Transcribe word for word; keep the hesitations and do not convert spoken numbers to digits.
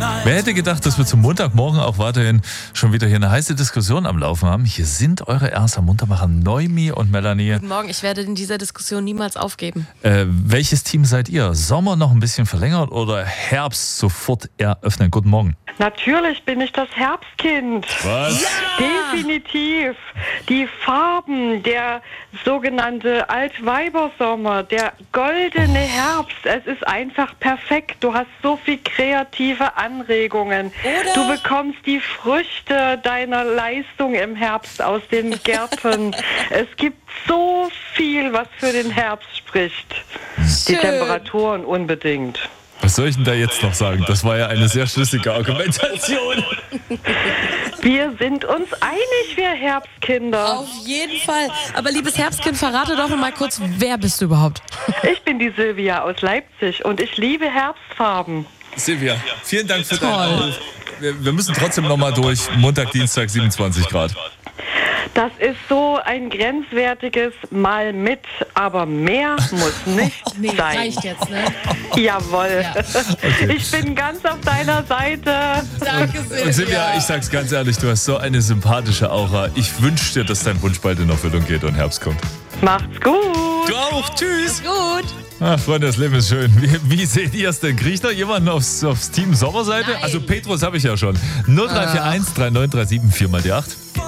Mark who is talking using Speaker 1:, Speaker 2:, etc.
Speaker 1: Wer hätte gedacht, dass wir zum Montagmorgen auch weiterhin schon wieder hier eine heiße Diskussion am Laufen haben? Hier sind eure Erster Muntermacher Noemi und Melanie.
Speaker 2: Guten Morgen, ich werde in dieser Diskussion niemals aufgeben.
Speaker 1: Äh, welches Team seid ihr? Sommer noch ein bisschen verlängert oder Herbst sofort eröffnen? Guten Morgen.
Speaker 3: Natürlich bin ich das Herbstkind.
Speaker 1: Was?
Speaker 3: Ja! Definitiv. Die Farben, der sogenannte Altweibersommer, der goldene Herbst, es ist einfach perfekt. Du hast so viel kreative Anregungen.
Speaker 2: Oder?
Speaker 3: Du bekommst die Früchte deiner Leistung im Herbst aus den Gärten. Es gibt so viel, was für den Herbst spricht. Die
Speaker 2: Schön.
Speaker 3: Temperaturen unbedingt.
Speaker 1: Was soll ich denn da jetzt noch sagen? Das war ja eine sehr schlüssige Argumentation.
Speaker 3: Wir sind uns einig, wir Herbstkinder.
Speaker 2: Auf jeden Fall. Aber liebes Herbstkind, verrate doch noch mal kurz, wer bist du überhaupt?
Speaker 3: Ich bin die Silvia aus Leipzig und ich liebe Herbstfarben.
Speaker 1: Silvia, vielen Dank für deinen Anruf. Wir, wir müssen trotzdem noch mal durch. Montag, Dienstag, siebenundzwanzig Grad.
Speaker 3: Das ist so ein grenzwertiges Mal mit, aber mehr muss nicht
Speaker 2: Nee,
Speaker 3: sein.
Speaker 2: reicht jetzt, ne?
Speaker 3: Jawohl.
Speaker 2: Ja.
Speaker 1: Okay.
Speaker 3: Ich bin ganz auf deiner Seite.
Speaker 2: Danke,
Speaker 1: Und Silvia, ich sag's ganz ehrlich, du hast so eine sympathische Aura. Ich wünsche dir, dass dein Wunsch bald in Erfüllung geht und Herbst kommt.
Speaker 3: Macht's gut.
Speaker 1: Du auch, tschüss.
Speaker 2: Gut.
Speaker 1: Ach, Freunde, das Leben ist schön. Wie, wie seht ihr es denn? Kriegt noch jemanden aufs, aufs Team Sommerseite?
Speaker 2: Nein.
Speaker 1: Also Petrus habe ich ja schon. null drei vier eins drei neun drei sieben vier mal die acht.